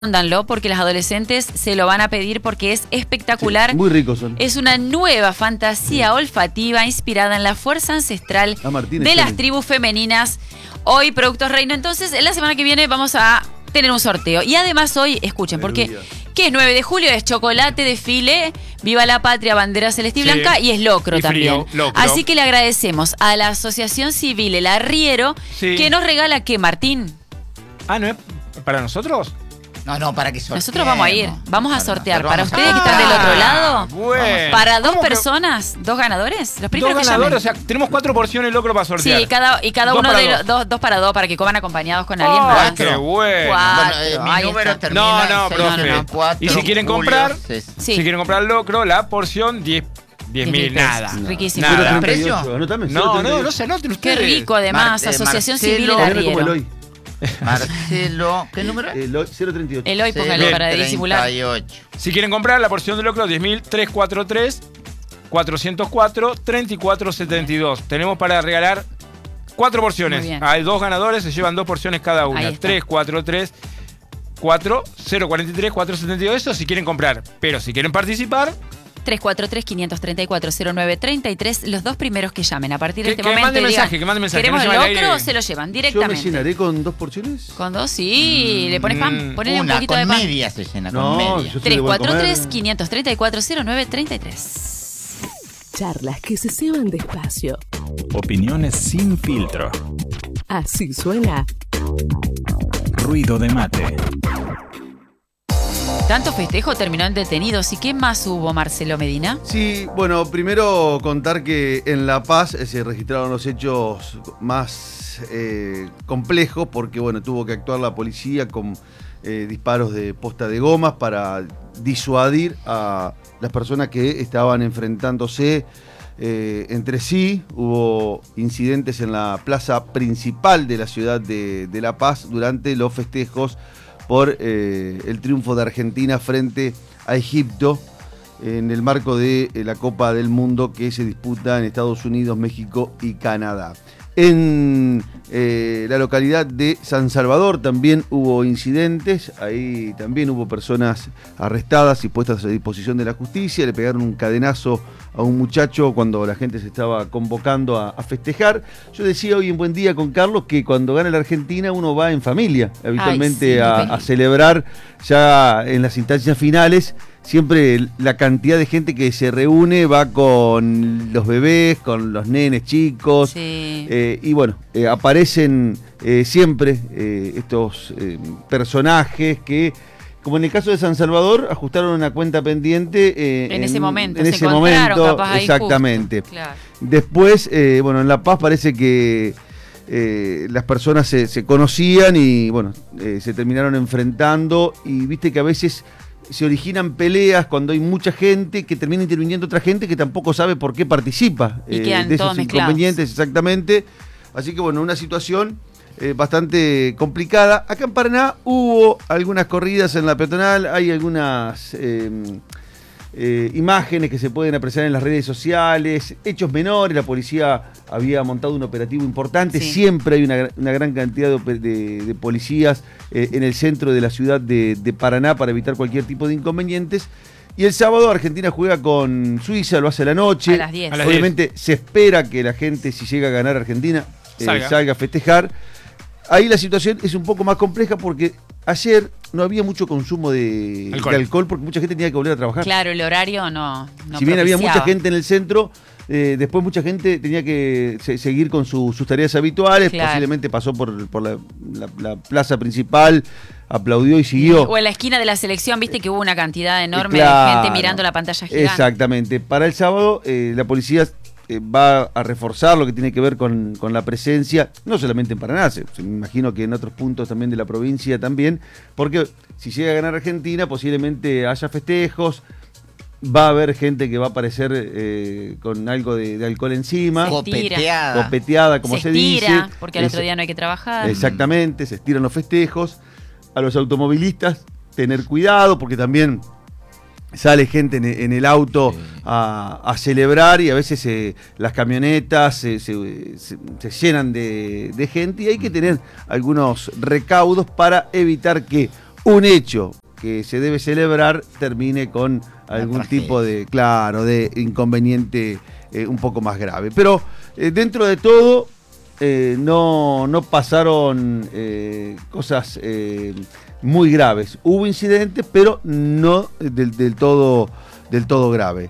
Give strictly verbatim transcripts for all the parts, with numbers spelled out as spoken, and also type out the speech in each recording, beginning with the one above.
Pónganlo porque los adolescentes se lo van a pedir porque es espectacular. Sí, muy ricos son. Es una nueva fantasía sí. olfativa inspirada en la fuerza ancestral ah, Martín, de las tribus femeninas. Hoy, Productos Reino. Entonces, la semana que viene vamos a tener un sorteo. Y además hoy, escuchen, porque ¿qué es nueve de julio? Es chocolate, desfile, viva la patria, bandera celeste y sí. blanca y es locro y también. Frío, locro. Así que le agradecemos a la Asociación Civil El Arriero sí. que nos regala, ¿qué, Martín? Ah, ¿no es para nosotros? No, no, para que sorteemos. Nosotros vamos a ir, vamos a sortear. Para, para ustedes ah, que están del otro lado, bueno. para dos personas, que... dos ganadores. Los primeros dos que ganadores, llamen. O sea, tenemos cuatro porciones locro para sortear. Sí, cada, y cada dos uno de los dos, dos para dos, para que coman acompañados con alguien. Oh, más. ¡Qué bueno! Cuatro. Bueno, eh, mi número está. termina No, no, profe. No, no, cuatro, y si quieren Julio, comprar, sí. si quieren comprar locro, la porción diez mil, nada. Riquísimo. Nada. ¿El precio? No, no, no se anoten ustedes. Qué rico, además. Mar Asociación Marcelo, Civil El Arriero. Marcelo, ¿qué número? El cero treinta y ocho. El hoy, póngalo para disimular. Si quieren comprar la porción de locro, diez mil trescientos cuarenta y tres, cuatrocientos cuatro, treinta y cuatro setenta y dos. Tenemos para regalar cuatro porciones. Hay dos ganadores, se llevan dos porciones cada una. tres, cuatro, tres, cuatro, cero cuarenta y tres, cuatrocientos setenta y dos. Eso si quieren comprar. Pero si quieren participar... tres cuatro tres, quinientos treinta y cuatro, cero nueve treinta y tres, los dos primeros que llamen a partir de que, este que momento. Mande digan, mensaje, que mande mensaje. ¿Queremos no el locro o se lo llevan directamente? ¿Yo me llenaré con dos porciones? ¿Con dos? Sí. Mm, ¿Le pones pan? Ponele una, un poquito con de pan. media se llena, no, con media. tres cuatro tres, quinientos treinta y cuatro, cero nueve treinta y tres. Charlas que se ceban despacio. Opiniones sin filtro. Así suena Ruido de Mate. Tanto festejo terminó en detenidos. ¿Y qué más hubo, Marcelo Medina? Sí, bueno, primero contar que en La Paz eh, se registraron los hechos más eh, complejos porque, bueno, tuvo que actuar la policía con eh, disparos de posta de gomas para disuadir a las personas que estaban enfrentándose eh, entre sí. Hubo incidentes en la plaza principal de la ciudad de, de La Paz durante los festejos por eh, el triunfo de Argentina frente a Egipto en el marco de eh, la Copa del Mundo que se disputa en Estados Unidos, México y Canadá. En eh, la localidad de San Salvador también hubo incidentes, ahí también hubo personas arrestadas y puestas a disposición de la justicia, le pegaron un cadenazo a un muchacho cuando la gente se estaba convocando a, a festejar. Yo decía hoy en Buen Día con Carlos que cuando gana la Argentina uno va en familia, habitualmente Ay, sí, a, a celebrar ya en las instancias finales. Siempre la cantidad de gente que se reúne va con los bebés, con los nenes chicos. Sí. Eh, y bueno, eh, aparecen eh, siempre eh, estos eh, personajes que, como en el caso de San Salvador, ajustaron una cuenta pendiente. Eh, en, en ese momento, en se ese momento, capaz exactamente. Justo, claro. Después, eh, bueno, en La Paz parece que eh, las personas se, se conocían y bueno, eh, se terminaron enfrentando. Y viste que a veces se originan peleas cuando hay mucha gente que termina interviniendo otra gente que tampoco sabe por qué participa y quedan eh, de todos esos mezclados. Inconvenientes, exactamente. Así que bueno, una situación eh, bastante complicada. Acá en Paraná hubo algunas corridas en la peatonal, hay algunas eh, eh, imágenes que se pueden apreciar en las redes sociales, hechos menores, la policía había montado un operativo importante, sí. Siempre hay una, una gran cantidad de, de, de policías eh, en el centro de la ciudad de, de Paraná para evitar cualquier tipo de inconvenientes. Y el sábado Argentina juega con Suiza, lo hace a la noche. A las diez. Obviamente diez. Se espera que la gente, si llega a ganar Argentina, eh, salga. salga a festejar. Ahí la situación es un poco más compleja porque ayer no había mucho consumo de alcohol, de alcohol porque mucha gente tenía que volver a trabajar. Claro, el horario no, no Si bien había mucha gente en el centro, eh, después mucha gente tenía que se, seguir con su, sus tareas habituales, claro. Posiblemente pasó por, por la, la, la plaza principal, aplaudió y siguió. O en la esquina de la selección, viste que hubo una cantidad enorme claro, de gente mirando la pantalla gigante. Exactamente. Para el sábado, eh, la policía eh, va a reforzar lo que tiene que ver con, con la presencia, no solamente en Paraná, se, se, me imagino que en otros puntos también de la provincia también, porque si llega a ganar Argentina, posiblemente haya festejos, va a haber gente que va a aparecer eh, con algo de, de alcohol encima. Copeteada. Copeteada, como se, se dice. Porque al es, otro día no hay que trabajar. Exactamente, se estiran los festejos. A los automovilistas, tener cuidado, porque también sale gente en, en el auto sí. a, a celebrar y a veces eh, las camionetas se, se, se, se llenan de, de gente y hay que tener algunos recaudos para evitar que un hecho que se debe celebrar termine con algún tipo de, claro, de inconveniente eh, un poco más grave. Pero eh, dentro de todo eh, no, no pasaron eh, cosas eh, muy graves. Hubo incidentes, pero no del, del, todo, del todo grave.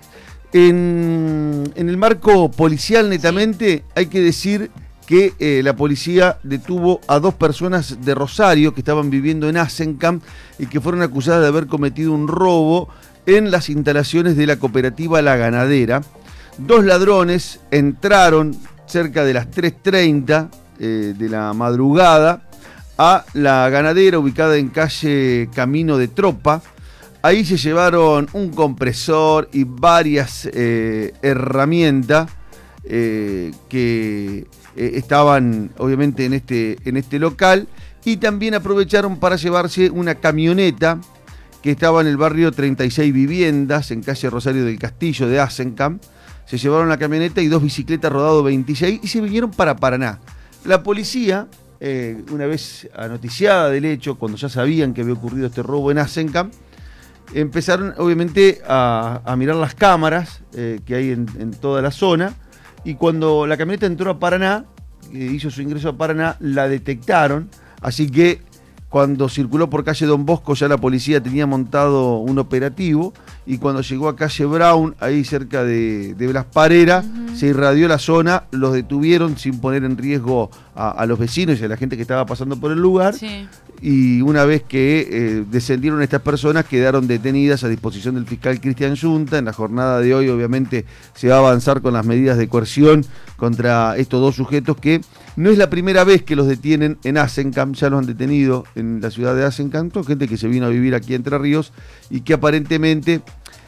En, en el marco policial netamente hay que decir que eh, la policía detuvo a dos personas de Rosario que estaban viviendo en Azencamp y que fueron acusadas de haber cometido un robo en las instalaciones de la cooperativa La Ganadera. Dos ladrones entraron cerca de las tres treinta eh, de la madrugada a La Ganadera, ubicada en calle Camino de Tropa. Ahí se llevaron un compresor y varias eh, herramientas eh, que eh, estaban obviamente en este, en este local, y también aprovecharon para llevarse una camioneta que estaba en el barrio treinta y seis Viviendas, en calle Rosario del Castillo de Azencamp. Se llevaron la camioneta y dos bicicletas rodado veintiséis y se vinieron para Paraná. La policía, eh, una vez anoticiada del hecho, cuando ya sabían que había ocurrido este robo en Azencamp, empezaron obviamente a, a mirar las cámaras eh, que hay en, en toda la zona, y cuando la camioneta entró a Paraná, eh, hizo su ingreso a Paraná, la detectaron, así que cuando circuló por calle Don Bosco ya la policía tenía montado un operativo, y cuando llegó a calle Brown, ahí cerca de, de Blas Parera, uh-huh. se irradió la zona, los detuvieron sin poner en riesgo a, a los vecinos y a la gente que estaba pasando por el lugar. Sí. Y una vez que eh, descendieron estas personas, quedaron detenidas a disposición del fiscal Cristian Yunta. En la jornada de hoy, obviamente, se va a avanzar con las medidas de coerción contra estos dos sujetos, que no es la primera vez que los detienen en Azencamp. Ya los han detenido en la ciudad de Azencamp, gente que se vino a vivir aquí a Entre Ríos y que aparentemente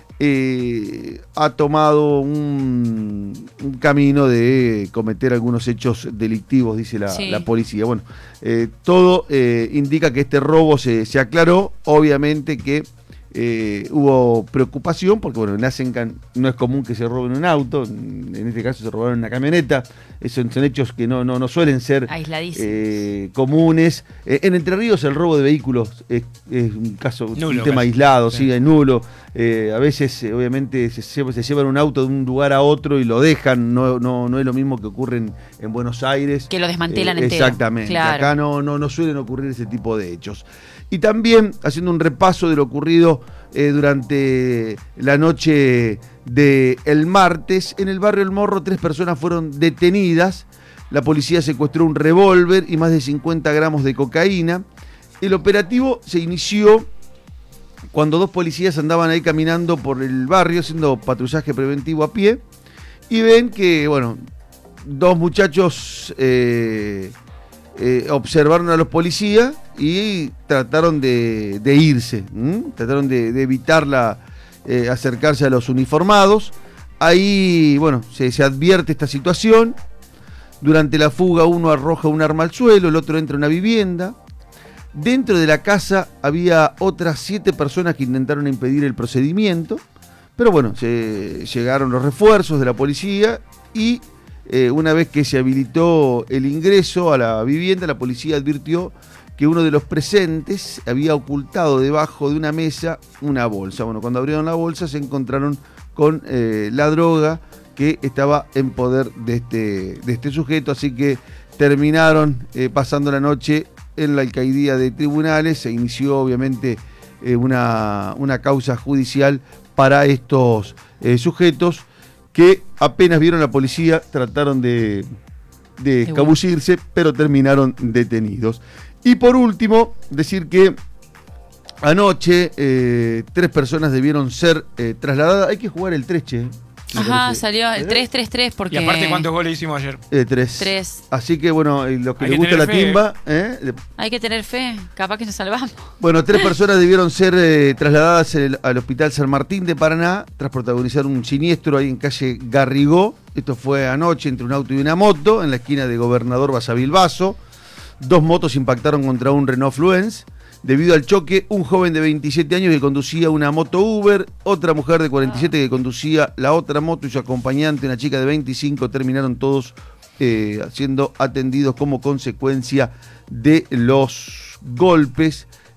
eh, ha tomado un, un camino de cometer algunos hechos delictivos, dice la, sí. la policía. Bueno, eh, todo eh, indica que este robo se, se aclaró. Obviamente que eh, hubo preocupación, porque bueno, en Azencamp no es común que se roben un auto, en este caso se robaron una camioneta. Esos son hechos que no, no, no suelen ser eh, comunes. Eh, en Entre Ríos el robo de vehículos es, es un caso, nulo, un tema casi. aislado, sí, es nulo. Eh, a veces, eh, obviamente, se, se llevan un auto de un lugar a otro y lo dejan. No, no, no es lo mismo que ocurre en, en Buenos Aires. Que lo desmantelan eh, entero. Exactamente. Claro. Acá no, no, no suelen ocurrir ese tipo de hechos. Y también, haciendo un repaso de lo ocurrido eh, durante la noche del martes, en el barrio El Morro, tres personas fueron detenidas. La policía secuestró un revólver y más de cincuenta gramos de cocaína. El operativo se inició cuando dos policías andaban ahí caminando por el barrio haciendo patrullaje preventivo a pie, y ven que, bueno, dos muchachos eh, eh, observaron a los policías y trataron de, de irse, ¿m? trataron de, de evitar la, eh, acercarse a los uniformados. Ahí, bueno, se, se advierte esta situación. Durante la fuga uno arroja un arma al suelo, el otro entra a una vivienda. Dentro de la casa había otras siete personas que intentaron impedir el procedimiento, pero bueno, se llegaron los refuerzos de la policía y eh, una vez que se habilitó el ingreso a la vivienda, la policía advirtió que uno de los presentes había ocultado debajo de una mesa una bolsa. Bueno, cuando abrieron la bolsa se encontraron con eh, la droga que estaba en poder de este, de este sujeto, así que terminaron eh, pasando la noche en la alcaidía de tribunales. Se inició obviamente eh, una, una causa judicial para estos eh, sujetos que apenas vieron a la policía trataron de, de escabullirse, pero terminaron detenidos. Y por último, decir que anoche eh, tres personas debieron ser eh, trasladadas. Hay que jugar el tres, che. Ajá, salió el tres tres tres porque... Y aparte, ¿cuántos goles hicimos ayer? Eh, tres. Tres. Así que, bueno, los que Hay les que gusta la fe, timba... ¿eh? Hay que tener fe, capaz que nos salvamos. Bueno, tres personas debieron ser eh, trasladadas el, al Hospital San Martín de Paraná tras protagonizar un siniestro ahí en calle Garrigó. Esto fue anoche entre un auto y una moto en la esquina de Gobernador Basavilbaso. Dos motos impactaron contra un Renault Fluence. Debido al choque, un joven de veintisiete años que conducía una moto Uber, otra mujer de cuarenta y siete que conducía la otra moto y su acompañante, una chica de veinticinco, terminaron todos eh, siendo atendidos como consecuencia de los golpes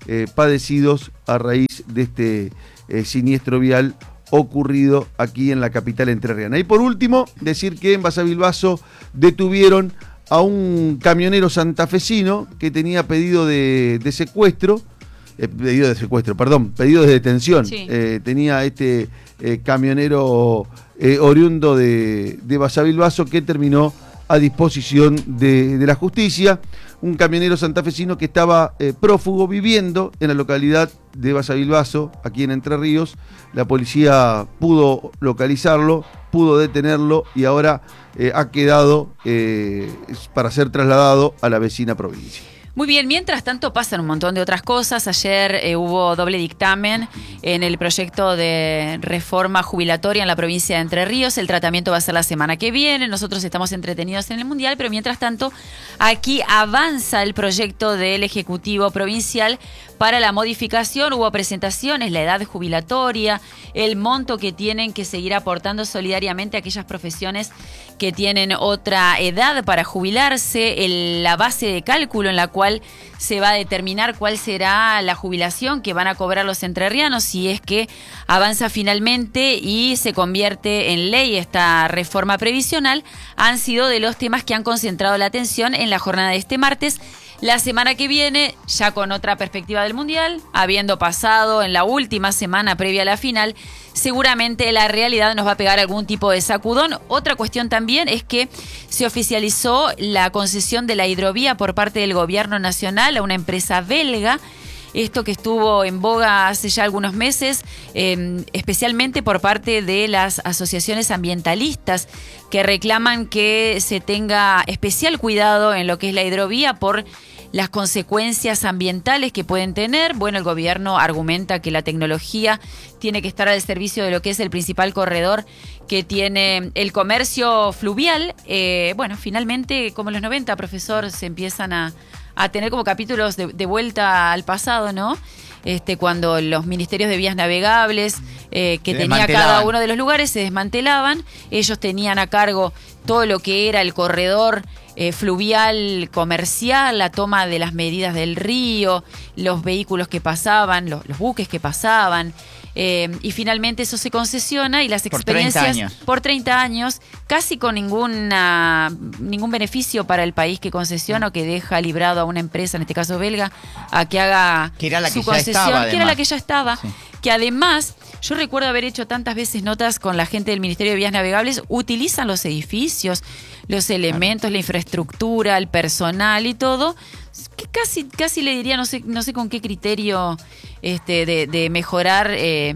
eh, padecidos a raíz de este eh, siniestro vial ocurrido aquí en la capital entrerriana. Y por último, decir que en Basavilbaso detuvieron a un camionero santafesino que tenía pedido de, de secuestro, eh, pedido de secuestro, perdón, pedido de detención. Sí. Eh, tenía este eh, camionero eh, oriundo de, de Basavilbaso que terminó a disposición de, de la justicia. Un camionero santafesino que estaba eh, prófugo viviendo en la localidad de Basavilbaso, aquí en Entre Ríos. La policía pudo localizarlo, pudo detenerlo y ahora eh, ha quedado eh, para ser trasladado a la vecina provincia. Muy bien, mientras tanto pasan un montón de otras cosas. Ayer eh, hubo doble dictamen en el proyecto de reforma jubilatoria en la provincia de Entre Ríos. El tratamiento va a ser la semana que viene. Nosotros estamos entretenidos en el Mundial, pero mientras tanto aquí avanza el proyecto del Ejecutivo Provincial para la modificación. Hubo presentaciones, la edad jubilatoria, el monto que tienen que seguir aportando solidariamente a aquellas profesiones que tienen otra edad para jubilarse, el, la base de cálculo en la cual se va a determinar cuál será la jubilación que van a cobrar los entrerrianos si es que avanza finalmente y se convierte en ley esta reforma previsional, han sido de los temas que han concentrado la atención en la jornada de este martes. La semana que viene, ya con otra perspectiva del Mundial, habiendo pasado en la última semana previa a la final, seguramente la realidad nos va a pegar algún tipo de sacudón. Otra cuestión también es que se oficializó la concesión de la hidrovía por parte del gobierno nacional a una empresa belga. Esto que estuvo en boga hace ya algunos meses, eh, especialmente por parte de las asociaciones ambientalistas que reclaman que se tenga especial cuidado en lo que es la hidrovía por las consecuencias ambientales que pueden tener. Bueno, el gobierno argumenta que la tecnología tiene que estar al servicio de lo que es el principal corredor que tiene el comercio fluvial. Eh, bueno, finalmente, como en los noventa, profesor, se empiezan a... a tener como capítulos de, de vuelta al pasado, ¿no? Este, cuando los ministerios de vías navegables eh, que tenía cada uno de los lugares se desmantelaban, ellos tenían a cargo todo lo que era el corredor eh, fluvial comercial, la toma de las medidas del río, los vehículos que pasaban, los, los buques que pasaban. Eh, y finalmente eso se concesiona y las experiencias por treinta años, por treinta años casi con ninguna, ningún beneficio para el país que concesiona o que deja librado a una empresa, en este caso belga, a que haga que era la su que concesión, ya estaba, que era la que ya estaba, sí. Que además, yo recuerdo haber hecho tantas veces notas con la gente del Ministerio de Vías Navegables, utilizan los edificios, los elementos, claro, la infraestructura, el personal y todo, que casi, casi le diría, no sé, no sé con qué criterio este, de, de mejorar eh,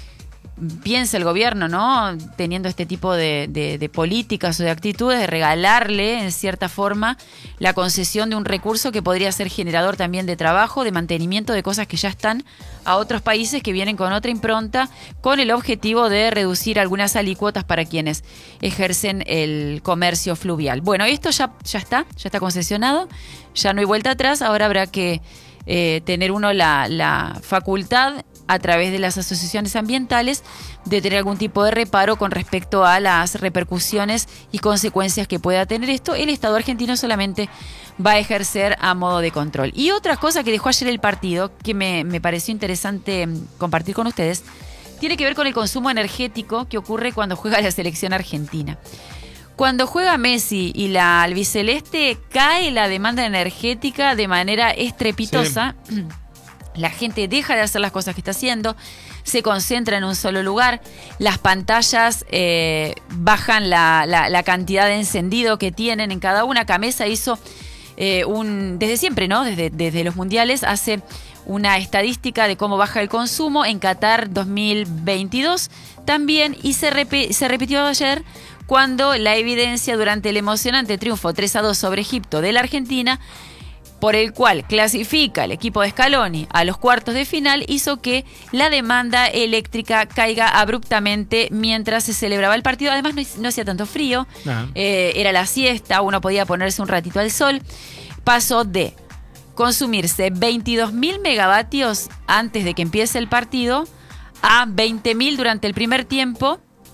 piensa el gobierno, ¿no? Teniendo este tipo de, de, de políticas o de actitudes, de regalarle, en cierta forma, la concesión de un recurso que podría ser generador también de trabajo, de mantenimiento de cosas que ya están a otros países que vienen con otra impronta, con el objetivo de reducir algunas alícuotas para quienes ejercen el comercio fluvial. Bueno, esto ya, ya está, ya está concesionado, ya no hay vuelta atrás, ahora habrá que eh, tener uno la, la facultad a través de las asociaciones ambientales de tener algún tipo de reparo con respecto a las repercusiones y consecuencias que pueda tener esto. El Estado argentino solamente va a ejercer a modo de control. Y otra cosa que dejó ayer el partido, que me, me pareció interesante compartir con ustedes, tiene que ver con el consumo energético que ocurre cuando juega la selección argentina. Cuando juega Messi y la albiceleste, cae la demanda energética de manera estrepitosa. Sí. La gente deja de hacer las cosas que está haciendo, se concentra en un solo lugar, las pantallas eh, bajan la, la, la cantidad de encendido que tienen en cada una. Camesa hizo eh, un, desde siempre, ¿no? Desde, desde los mundiales hace una estadística de cómo baja el consumo. En Qatar dos mil veintidós también, y se, rep- se repitió ayer cuando la evidencia durante el emocionante triunfo tres a dos sobre Egipto de la Argentina, por el cual clasifica el equipo de Scaloni a los cuartos de final, hizo que la demanda eléctrica caiga abruptamente mientras se celebraba el partido. Además no, no hacía tanto frío, uh-huh. eh, era la siesta, uno podía ponerse un ratito al sol. Pasó de consumirse veintidós mil megavatios antes de que empiece el partido a veinte mil durante el primer tiempo,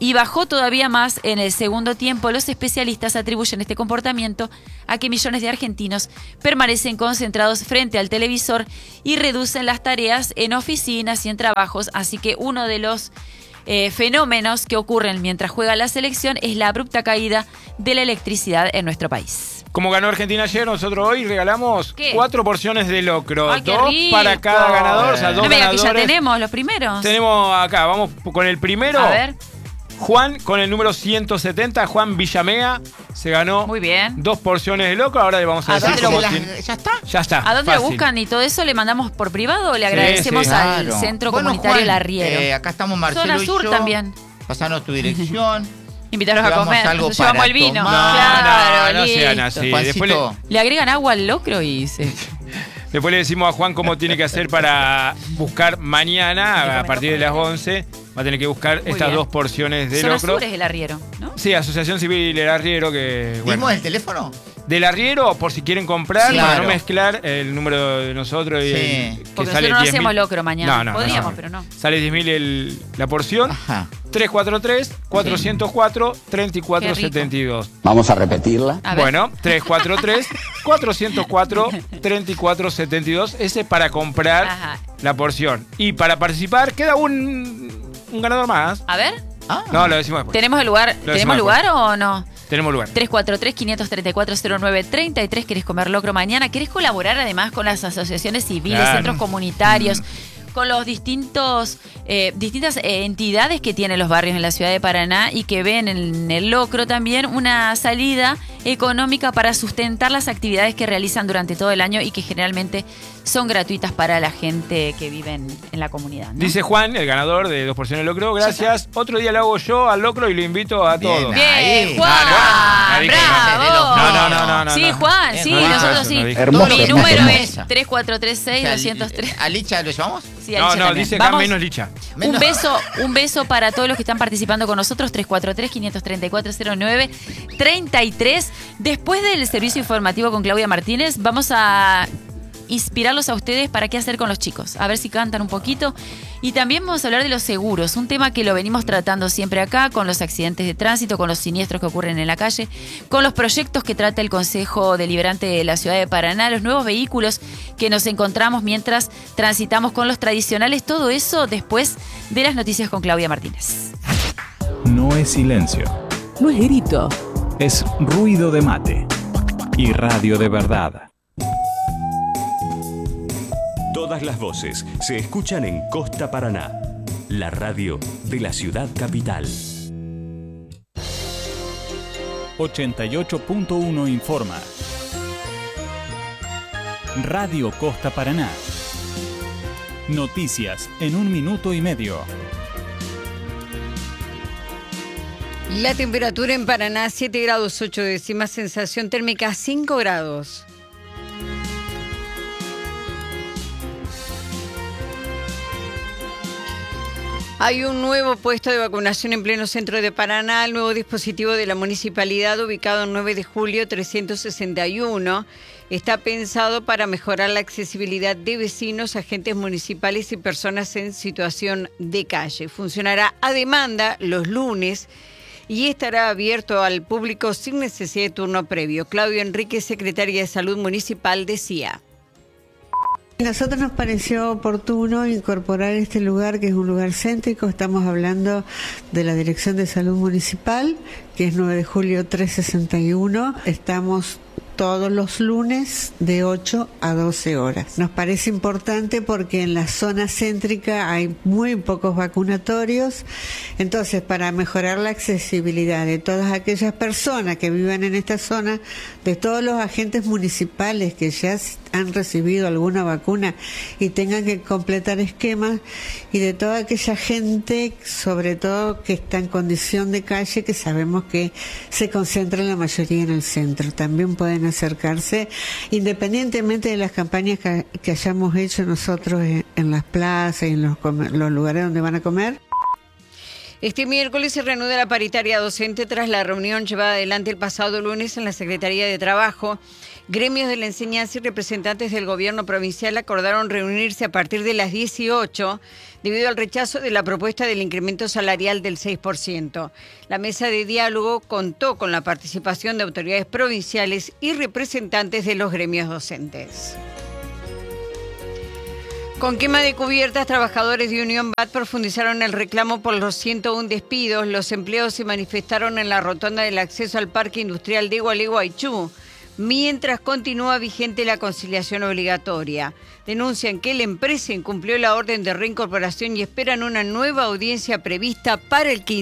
y bajó todavía más en el segundo tiempo. Los especialistas atribuyen este comportamiento a que millones de argentinos permanecen concentrados frente al televisor y reducen las tareas en oficinas y en trabajos. Así que uno de los eh, fenómenos que ocurren mientras juega la selección es la abrupta caída de la electricidad en nuestro país. Como ganó Argentina ayer, nosotros hoy regalamos ¿Qué? cuatro porciones de locro. Ay, qué dos rico. para cada ganador. O sea, dos No me digas ganadores. que ya tenemos los primeros. Tenemos acá, vamos con el primero. A ver. Juan con el número ciento setenta, Juan Villamea, se ganó Muy bien. dos porciones de locro. Ahora le vamos a, ¿A decir dónde lo cómo las- tiene- ¿Ya está? Ya está. ¿A dónde fácil. lo buscan y todo eso? ¿Le mandamos por privado o le Sí, agradecemos sí. al Claro. Centro Bueno, Comunitario Juan, Larriero? eh, acá estamos Marcelo Zona y Sur yo. también. Pasanos tu dirección. Invitarlos a Llevamos comer. algo Nos llevamos para el vino. tomar. Claro, no, no sean listo. así. Juancito, Después le, Le agregan agua al locro y se... después le decimos a Juan cómo tiene que hacer para buscar mañana, a partir de las once. Va a tener que buscar Muy estas bien. dos porciones de Zona locro. Sur es el arriero, ¿no? Sí, Asociación Civil del Arriero, que bueno. ¿Dimos el teléfono? Del Arriero, por si quieren comprar, Sí, para claro. no mezclar el número de nosotros y Sí. el, que Porque sale nosotros no diez mil. hacemos locro mañana. No, no, Podríamos, no. pero no. Sale diez mil el- la porción. Ajá. tres cuatro tres, cuatro cero cuatro, tres cuatro siete dos. Vamos a repetirla. A ver. Bueno, tres cuatro tres, cuatro cero cuatro, tres cuatro siete dos. Ese es para comprar Ajá. la porción. Y para participar, queda un, un ganador más. A ver, Ah. No, lo decimos después. ¿tenemos el lugar, Lo ¿tenemos decimos lugar o no? Tenemos lugar. tres cuatro tres, cinco tres cuatro, cero nueve tres tres. ¿Querés comer locro mañana? ¿Querés colaborar además con las asociaciones civiles, Claro. centros comunitarios, con los distintos eh, distintas eh, entidades que tienen los barrios en la ciudad de Paraná y que ven en el locro también una salida económica para sustentar las actividades que realizan durante todo el año y que generalmente son gratuitas para la gente que vive en, en la comunidad, ¿no? Dice Juan, el ganador de dos porciones de locro. Gracias. Otro día lo hago yo al locro y lo invito a Bien, todos. ahí. Bien, Juan, Ah, no, no, bravo. no, no, no, no, no, Sí, no. Juan, Bien, sí, no dijo nosotros eso, sí. no dijo. Hermoso, Mi hermoso, número hermoso. es tres cuatro tres seis, O sea, doscientos tres. ¿A Licha lo llevamos? Sí, No, Alicia no, también. dice acá Vamos, menos licha. un Menos- beso, un beso para todos los que están participando con nosotros, tres cuatro tres, cinco tres cuatro, cero nueve tres tres. Después del servicio informativo con Claudia Martínez, vamos a inspirarlos a ustedes para qué hacer con los chicos, a ver si cantan un poquito. Y también vamos a hablar de los seguros, un tema que lo venimos tratando siempre acá, con los accidentes de tránsito, con los siniestros que ocurren en la calle, con los proyectos que trata el Consejo Deliberante de la Ciudad de Paraná, los nuevos vehículos que nos encontramos mientras transitamos con los tradicionales, todo eso después de las noticias con Claudia Martínez. No es silencio, No es grito. es ruido de mate y radio de verdad. Todas las voces se escuchan en Costa Paraná, la radio de la ciudad capital. ochenta y ocho punto uno informa. Radio Costa Paraná. Noticias en un minuto y medio. La temperatura en Paraná, siete grados ocho décimas, sensación térmica cinco grados. Hay un nuevo puesto de vacunación en pleno centro de Paraná, el nuevo dispositivo de la municipalidad ubicado en nueve de julio trescientos sesenta y uno. Está pensado para mejorar la accesibilidad de vecinos, agentes municipales y personas en situación de calle. Funcionará a demanda los lunes y estará abierto al público sin necesidad de turno previo. Claudio Enríquez, secretaria de Salud Municipal, decía. A nosotros nos pareció oportuno incorporar este lugar, que es un lugar céntrico. Estamos hablando de la Dirección de Salud Municipal, que es nueve de julio trescientos sesenta y uno. Estamos todos los lunes de ocho a doce horas. Nos parece importante porque en la zona céntrica hay muy pocos vacunatorios, entonces para mejorar la accesibilidad de todas aquellas personas que viven en esta zona, de todos los agentes municipales que ya han recibido alguna vacuna y tengan que completar esquemas, y de toda aquella gente, sobre todo que está en condición de calle, que sabemos que se concentra la mayoría en el centro. También pueden acercarse, independientemente de las campañas que, que hayamos hecho nosotros en, en las plazas y en los, los lugares donde van a comer. Este miércoles se reanuda la paritaria docente tras la reunión llevada adelante el pasado lunes en la Secretaría de Trabajo. Gremios de la enseñanza y representantes del gobierno provincial acordaron reunirse a partir de las dieciocho debido al rechazo de la propuesta del incremento salarial del seis por ciento. La mesa de diálogo contó con la participación de autoridades provinciales y representantes de los gremios docentes. Con quema de cubiertas, trabajadores de Unión B A T profundizaron el reclamo por los ciento uno despidos. Los empleados se manifestaron en la rotonda del acceso al Parque Industrial de Gualeguaychú, mientras continúa vigente la conciliación obligatoria. Denuncian que la empresa incumplió la orden de reincorporación y esperan una nueva audiencia prevista para el quince